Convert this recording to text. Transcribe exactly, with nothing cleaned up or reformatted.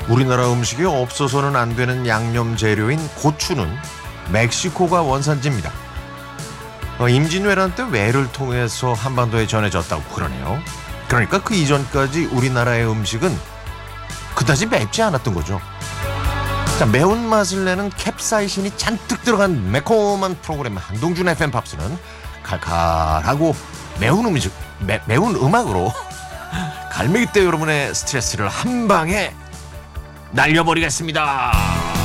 우리나라 음식에 없어서는 안 되는 양념 재료인 고추는 멕시코가 원산지입니다. 어, 임진왜란 때 외를 통해서 한반도에 전해졌다고 그러네요. 그러니까 그 이전까지 우리나라의 음식은 그다지 맵지 않았던 거죠. 자, 매운맛을 내는 캡사이신이 잔뜩 들어간 매콤한 프로그램 한동준 에프엠 팝스는 칼칼하고 매운 음식, 매, 매운 음악으로 갈매기 때 여러분의 스트레스를 한 방에 날려버리겠습니다.